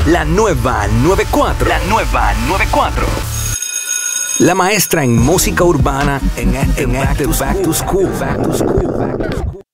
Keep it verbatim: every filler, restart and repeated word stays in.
La nueva noventa y cuatro. La nueva noventa y cuatro. La maestra en música urbana en este Back to School. Back to School. Back to School.